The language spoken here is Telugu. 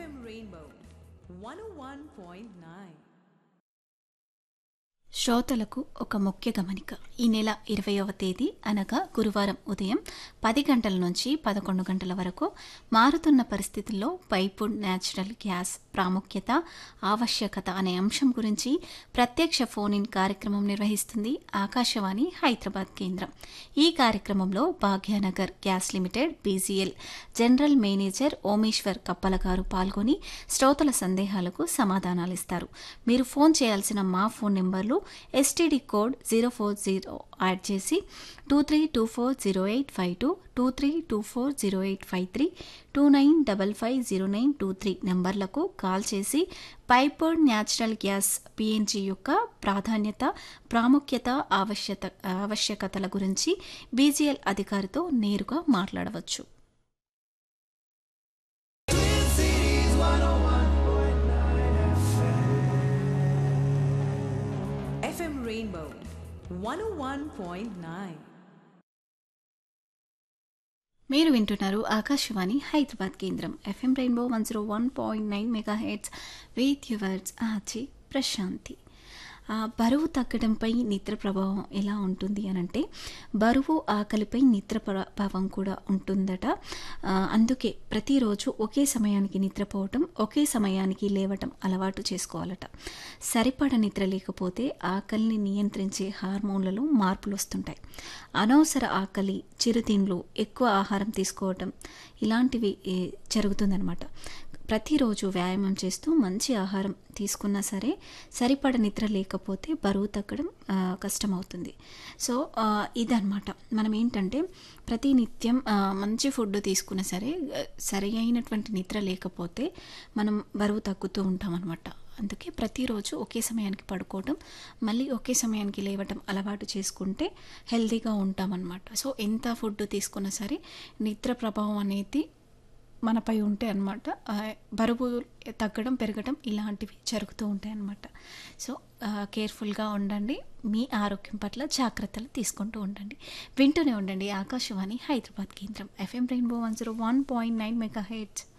FM Rainbow 101.9. శ్రోతలకు ఒక ముఖ్య గమనిక. ఈ నెల 20వ తేదీ అనగా గురువారం ఉదయం 10 గంటల నుంచి 11 గంటల వరకు మారుతున్న పరిస్థితుల్లో పైపుడ్ న్యాచురల్ గ్యాస్ ప్రాముఖ్యత, ఆవశ్యకత అనే అంశం గురించి ప్రత్యక్ష ఫోన్ ఇన్ కార్యక్రమం నిర్వహిస్తుంది ఆకాశవాణి హైదరాబాద్ కేంద్రం. ఈ కార్యక్రమంలో Bhagyanagar gas limited BCL general manager Omeshwar కప్పల గారు పాల్గొని శ్రోతల సందేహాలకు సమాధానాలిస్తారు. మీరు ఫోన్ చేయాల్సిన మా ఫోన్ నెంబర్లు STD కోడ్ 040 యాడ్ చేసి 23240852, 23240853, 29550923 నంబర్లకు కాల్ చేసి పైపుడ్ న్యాచురల్ గ్యాస్ PNG యొక్క ప్రాధాన్యత, ప్రాముఖ్యత, ఆవశ్యకతల గురించి BCL అధికారితో నేరుగా మాట్లాడవచ్చు. FM Rainbow 101.9. మీరు వింటున్నారు ఆకాశవాణి హైదరాబాద్ కేంద్రం FM rainbow 101.9 megahertz with yours ఆచి ప్రశాంతి. బరువు తగ్గడంపై నిద్ర ప్రభావం ఎలా ఉంటుంది అనంటే, బరువు ఆకలిపై నిద్ర ప్రభావం కూడా ఉంటుందట. అందుకే ప్రతిరోజు ఒకే సమయానికి నిద్రపోవటం, ఒకే సమయానికి లేవటం అలవాటు చేసుకోవాలట. సరిపడ నిద్ర లేకపోతే ఆకలిని నియంత్రించే హార్మోన్లలో మార్పులు వస్తుంటాయి. అనవసర ఆకలి, చిరుతిండ్లు, ఎక్కువ ఆహారం తీసుకోవటం ఇలాంటివి జరుగుతుందన్నమాట. ప్రతిరోజు వ్యాయామం చేస్తూ మంచి ఆహారం తీసుకున్నా సరే సరిపడ నిద్ర లేకపోతే బరువు తగ్గడం కష్టమవుతుంది. సో ఇదన్నమాట. మనం ఏంటంటే ప్రతినిత్యం మంచి ఫుడ్ తీసుకున్నా సరే సరి అయినటువంటి నిద్ర లేకపోతే మనం బరువు తగ్గుతూ ఉంటాం అన్నమాట. అందుకే ప్రతిరోజు ఒకే సమయానికి పడుకోవడం, మళ్ళీ ఒకే సమయానికి లేవటం అలవాటు చేసుకుంటే హెల్తీగా ఉంటామన్నమాట. సో ఎంత ఫుడ్ తీసుకున్నా సరే నిద్ర ప్రభావం అనేది మనపై ఉంటే అన్నమాట బరువు తగ్గడం, పెరగడం ఇలాంటివి జరుగుతూ ఉంటాయి అన్నమాట. సో కేర్ఫుల్గా ఉండండి, మీ ఆరోగ్యం పట్ల జాగ్రత్తలు తీసుకుంటూ ఉండండి. వింటూనే ఉండండి ఆకాశవాణి హైదరాబాద్ కేంద్రం FM రెయిన్బో 101.9 మెగాహెర్ట్జ్.